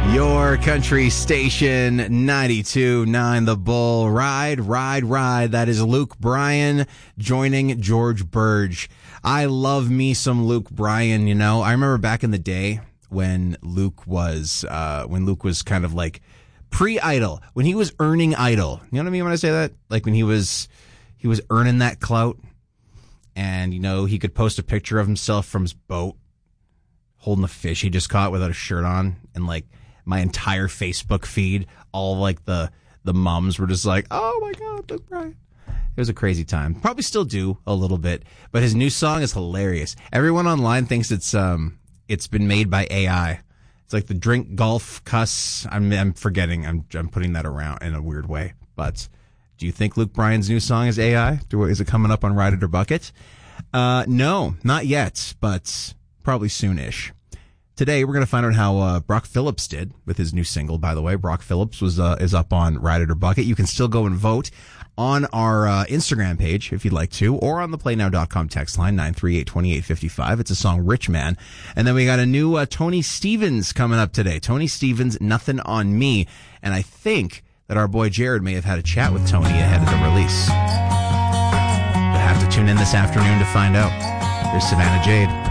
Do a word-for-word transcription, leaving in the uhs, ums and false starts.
Your country station, ninety-two point nine The Bull. Ride, ride, ride. That is Luke Bryan joining George Burge. I love me some Luke Bryan, you know. I remember back in the day when Luke was, uh, when Luke was kind of like pre-Idol, when he was earning Idol. You know what I mean when I say that? Like when he was, he was earning that clout. And, you know, he could post a picture of himself from his boat holding a fish he just caught without a shirt on, and like my entire Facebook feed, all like the the moms were just like, oh my God, Luke Bryan. It was a crazy time. Probably still do a little bit, but his new song is hilarious. Everyone online thinks it's um it's been made by A I. It's like the drink, golf, cuss. I'm I'm forgetting. I'm I'm putting that around in a weird way. But do you think Luke Bryan's new song is A I? Do, is it coming up on Ride It or Bucket? Uh, no, not yet, but probably soonish. Today, we're going to find out how uh, Brock Phillips did with his new single, by the way. Brock Phillips was uh, is up on Ride It or Bucket. You can still go and vote on our uh, Instagram page if you'd like to, or on the play now dot com text line, nine three eight, two eight five five. It's a song, Rich Man. And then we got a new uh, Tony Stevens coming up today. Tony Stevens, Nothing on Me. And I think that our boy Jared may have had a chat with Tony ahead of the release. You'll have to tune in this afternoon to find out. Here's Savannah Jade.